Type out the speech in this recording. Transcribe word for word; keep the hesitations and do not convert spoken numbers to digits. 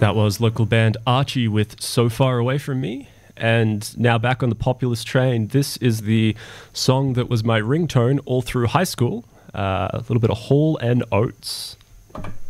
That was local band Archie with So Far Away From Me. And now back on the Populous train, this is the song that was my ringtone all through high school. Uh, a little bit of Hall and Oates.